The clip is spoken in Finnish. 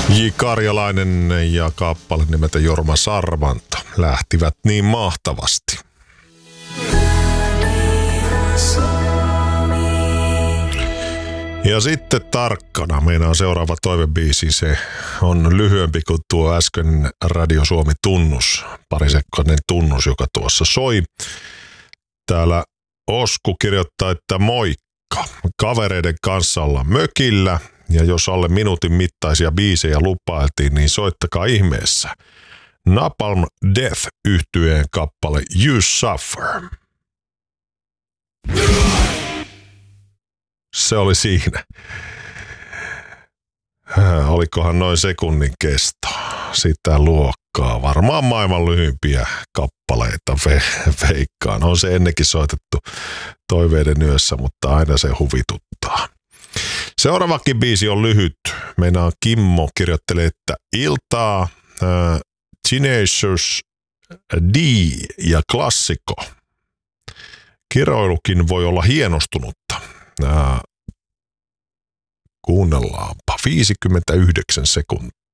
J. Karjalainen ja kappale nimeltä Jorma Sarvanto lähtivät niin mahtavasti. Ja sitten tarkkana meidän seuraava toivebiisi, se on lyhyempi kuin tuo äsken Radio Suomi tunnus, parisekkoinen tunnus, joka tuossa soi. Täällä Osku kirjoittaa, että moikka, kavereiden kanssa ollaan mökillä ja jos alle minuutin mittaisia biisejä lupailtiin, niin soittakaa ihmeessä. Napalm Death -yhtyeen kappale You Suffer. Se oli siinä. Olikohan noin sekunnin kesto. Sitä luokkaa. Varmaan maailman lyhyimpiä kappaleita veikkaan. On se ennenkin soitettu toiveiden yössä, mutta aina se huvituttaa. Seuraavakin biisi on lyhyt. Meidän Kimmo kirjoittelee, että iltaa Teenagers D ja klassikko. Kiroilukin voi olla hienostunutta. Kuunnellaanpa 59 sekuntia.